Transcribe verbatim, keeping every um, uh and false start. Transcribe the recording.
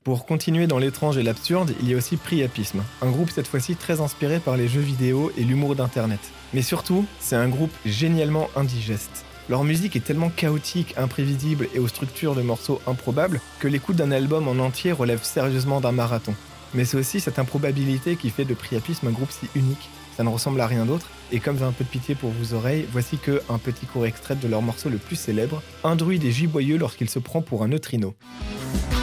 Pour continuer dans l'étrange et l'absurde, il y a aussi Priapisme, un groupe cette fois-ci très inspiré par les jeux vidéo et l'humour d'internet. Mais surtout, c'est un groupe génialement indigeste. Leur musique est tellement chaotique, imprévisible et aux structures de morceaux improbables que l'écoute d'un album en entier relève sérieusement d'un marathon. Mais c'est aussi cette improbabilité qui fait de Priapisme un groupe si unique. Ça ne ressemble à rien d'autre, et comme j'ai un peu de pitié pour vos oreilles, voici que un petit court extrait de leur morceau le plus célèbre, un druide est giboyeux lorsqu'il se prend pour un neutrino.